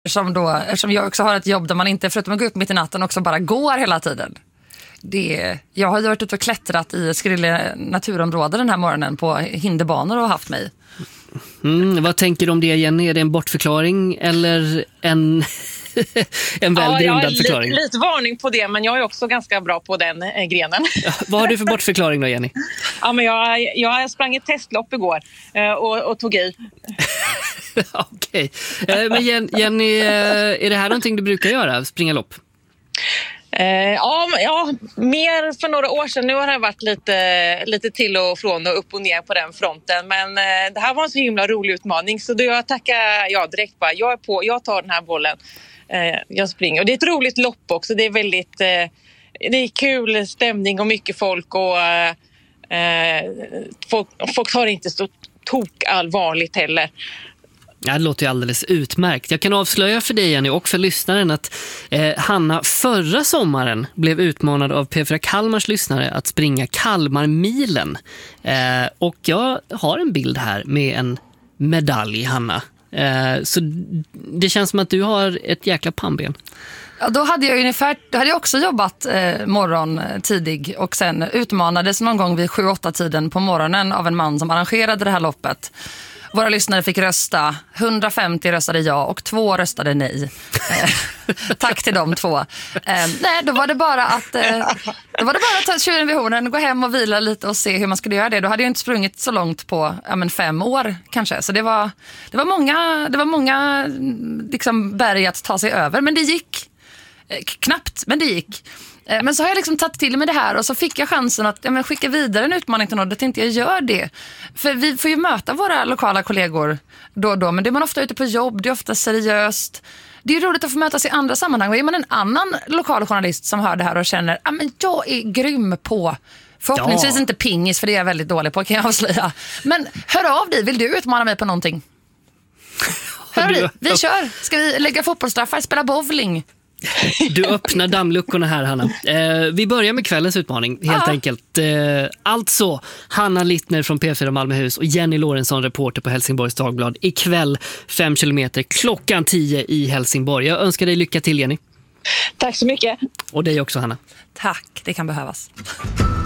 Eftersom jag också har ett jobb där man inte, förutom att gå upp mitt i natten, också bara går hela tiden. Jag har ju varit ute och klättrat i Skrille naturområde den här morgonen på hinderbanor och haft mig. Vad tänker du om det, Jenny? Är det en bortförklaring eller en välgrundad förklaring? Lite varning på det, men jag är också ganska bra på den grenen. Ja, vad har du för bortförklaring då, Jenny? Ja, men jag sprang ett testlopp igår och tog i. Okej. Men Jenny, är det här någonting du brukar göra? Springa lopp? Ja, mer för några år sedan. Nu har det varit lite till och från och upp och ner på den fronten. Men det här var en så himla rolig utmaning. Så då jag tackar direkt bara. Jag tar den här bollen. Jag springer. Och det är ett roligt lopp också. Det är väldigt det är kul stämning och mycket folk. Och folk tar det inte så allvarligt heller. Ja, det låter ju alldeles utmärkt. Jag kan avslöja för dig, Jenny, och för lyssnaren att Hanna förra sommaren blev utmanad av P4 Kalmars lyssnare att springa Kalmarmilen. Och jag har en bild här med en medalj, Hanna. Så det känns som att du har ett jäkla pannben. Ja, då hade jag också jobbat morgon tidig och sen utmanades någon gång vid 7-8 tiden på morgonen av en man som arrangerade det här loppet. Våra lyssnare fick rösta. 150 röstade ja och 2 röstade nej. Tack till de 2. Nej, då var det bara att ta tjuren vid hornen, gå hem och vila lite och se hur man skulle göra det. Då hade jag inte sprungit så långt på 5 år kanske. Så det var många liksom berg att ta sig över, men det gick knappt, men det gick. Men så har jag liksom tagit till med det här och så fick jag chansen att skicka vidare en utmaning till någon. Jag tänkte jag gör det. För vi får ju möta våra lokala kollegor då och då. Men det är man ofta ute på jobb, det är ofta seriöst. Det är ju roligt att få mötas i andra sammanhang. Och är man en annan lokal journalist som hör det här och känner men jag är grym på, förhoppningsvis inte pingis, för det är jag väldigt dålig på, kan jag avslöja. Men hör av dig, vill du utmana mig på någonting? Vi kör. Ska vi lägga fotbollsstraffar, spela bowling? Du öppnar dammluckorna här, Hanna. Vi börjar med kvällens utmaning, helt enkelt. Alltså, Hanna Littner från P4 Malmöhus och Jenny Lorentzon, reporter på Helsingborgs Dagblad. Ikväll 5 kilometer klockan 10 i Helsingborg. Jag önskar dig lycka till, Jenny. Tack så mycket. Och dig också, Hanna. Tack, det kan behövas.